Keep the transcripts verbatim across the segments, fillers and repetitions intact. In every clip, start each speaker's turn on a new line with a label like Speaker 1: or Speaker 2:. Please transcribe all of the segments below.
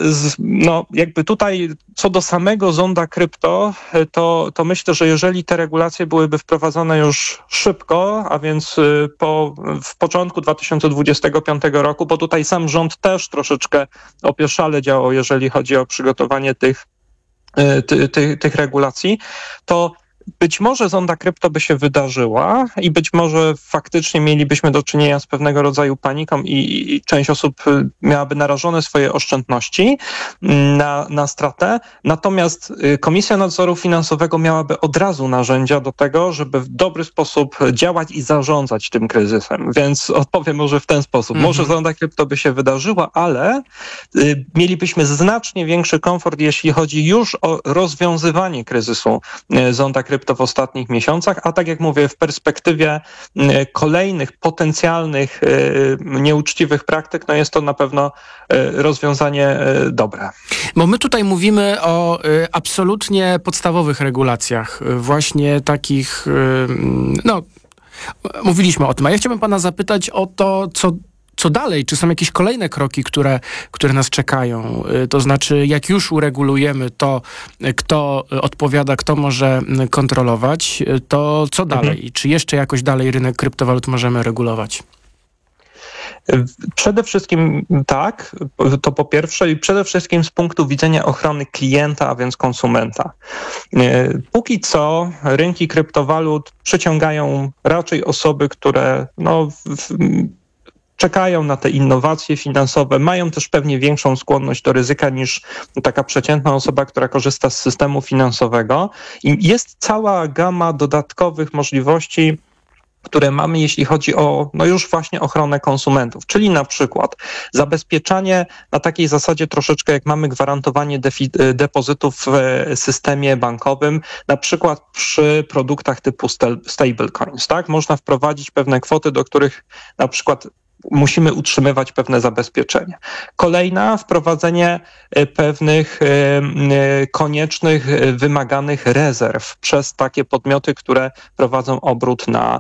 Speaker 1: z, no jakby tutaj co do samego zonda krypto, to, to myślę, że jeżeli te regulacje byłyby wprowadzone już szybko, a więc po, w początku dwa tysiące dwudziestego piątego roku, bo tutaj sam rząd też troszeczkę opieszale działał, jeżeli chodzi o przygotowanie tych, ty, ty, tych regulacji, to być może zonda krypto by się wydarzyła i być może faktycznie mielibyśmy do czynienia z pewnego rodzaju paniką i, i część osób miałaby narażone swoje oszczędności na, na stratę. Natomiast Komisja Nadzoru Finansowego miałaby od razu narzędzia do tego, żeby w dobry sposób działać i zarządzać tym kryzysem. Więc odpowiem może w ten sposób. Mhm. Może zonda krypto by się wydarzyła, ale y, mielibyśmy znacznie większy komfort, jeśli chodzi już o rozwiązywanie kryzysu y, zonda krypto w ostatnich miesiącach, a tak jak mówię, w perspektywie kolejnych potencjalnych nieuczciwych praktyk, no jest to na pewno rozwiązanie dobre.
Speaker 2: Bo my tutaj mówimy o absolutnie podstawowych regulacjach, właśnie takich, no, mówiliśmy o tym, a ja chciałbym pana zapytać o to, co Co dalej? Czy są jakieś kolejne kroki, które, które nas czekają? To znaczy, jak już uregulujemy to, kto odpowiada, kto może kontrolować, to co dalej? Mhm. Czy jeszcze jakoś dalej rynek kryptowalut możemy regulować?
Speaker 1: Przede wszystkim tak, to po pierwsze i przede wszystkim z punktu widzenia ochrony klienta, a więc konsumenta. Póki co rynki kryptowalut przyciągają raczej osoby, które no w, czekają na te innowacje finansowe, mają też pewnie większą skłonność do ryzyka niż taka przeciętna osoba, która korzysta z systemu finansowego. I jest cała gama dodatkowych możliwości, które mamy, jeśli chodzi o no już właśnie ochronę konsumentów, czyli na przykład zabezpieczanie na takiej zasadzie troszeczkę jak mamy gwarantowanie defi- depozytów w systemie bankowym, na przykład przy produktach typu stablecoins, tak? Można wprowadzić pewne kwoty, do których na przykład musimy utrzymywać pewne zabezpieczenie. Kolejna, wprowadzenie pewnych koniecznych, wymaganych rezerw przez takie podmioty, które prowadzą obrót na,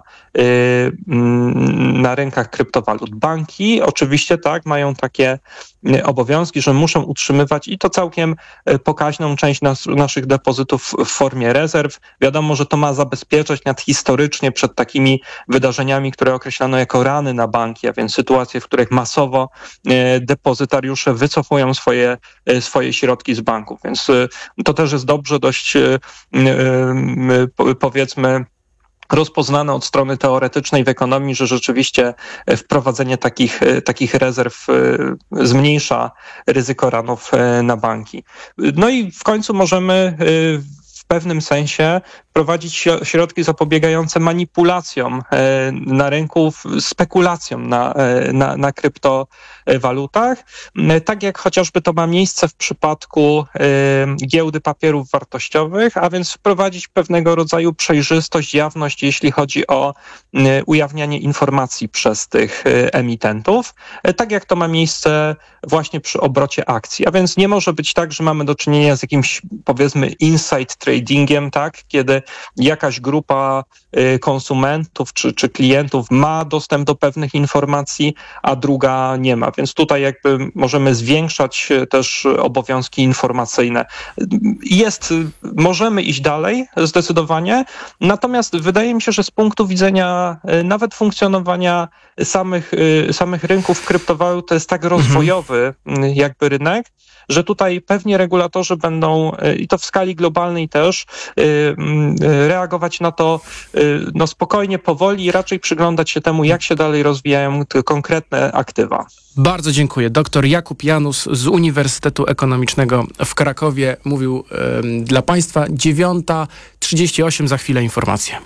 Speaker 1: na rynkach kryptowalut. Banki oczywiście tak mają takie obowiązki, że muszą utrzymywać i to całkiem pokaźną część nas, naszych depozytów w formie rezerw. Wiadomo, że to ma zabezpieczać nad historycznie przed takimi wydarzeniami, które określano jako rany na banki, a więc sytuacje, w których masowo depozytariusze wycofują swoje, swoje środki z banków. Więc to też jest dobrze dość, powiedzmy, rozpoznane od strony teoretycznej w ekonomii, że rzeczywiście wprowadzenie takich, takich rezerw zmniejsza ryzyko ranów na banki. No i w końcu możemy w pewnym sensie prowadzić środki zapobiegające manipulacjom na rynku, spekulacjom na, na, na kryptowalutach, tak jak chociażby to ma miejsce w przypadku giełdy papierów wartościowych, a więc wprowadzić pewnego rodzaju przejrzystość, jawność, jeśli chodzi o ujawnianie informacji przez tych emitentów, tak jak to ma miejsce właśnie przy obrocie akcji. A więc nie może być tak, że mamy do czynienia z jakimś, powiedzmy, inside tradingiem, tak, kiedy jakaś grupa konsumentów czy, czy klientów ma dostęp do pewnych informacji, a druga nie ma. Więc tutaj jakby możemy zwiększać też obowiązki informacyjne. Jest, możemy iść dalej zdecydowanie, natomiast wydaje mi się, że z punktu widzenia nawet funkcjonowania samych, samych rynków kryptowalut to jest tak rozwojowy mhm. jakby rynek, że tutaj pewnie regulatorzy będą, i to w skali globalnej też, reagować na to no spokojnie, powoli i raczej przyglądać się temu, jak się dalej rozwijają te konkretne aktywa.
Speaker 2: Bardzo dziękuję. Doktor Jakub Janus z Uniwersytetu Ekonomicznego w Krakowie mówił y, dla Państwa. dziewiąta trzydzieści osiem, za chwilę informacje.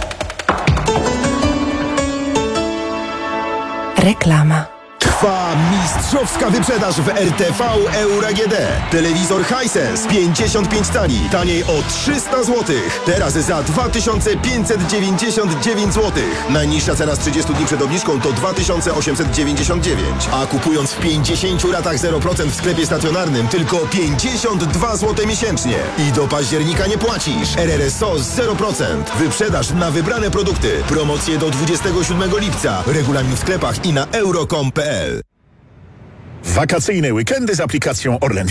Speaker 3: Reklama.
Speaker 4: Trwa mistrzowska wyprzedaż w R T V Euro A G D. Telewizor Hisense pięćdziesiąt pięć cali, taniej o trzysta złotych. Teraz za dwa tysiące pięćset dziewięćdziesiąt dziewięć złotych. Najniższa cena z trzydziestu dni przed obniżką to dwa tysiące osiemset dziewięćdziesiąt dziewięć. A kupując w pięćdziesięciu ratach zero procent w sklepie stacjonarnym tylko pięćdziesiąt dwa złote miesięcznie. I do października nie płacisz. R R S O z zero procent. Wyprzedaż na wybrane produkty. Promocje do dwudziestego siódmego lipca. Regulamin w sklepach i na euro kropka com kropka p l.
Speaker 5: Wakacyjne weekendy z aplikacją Orlen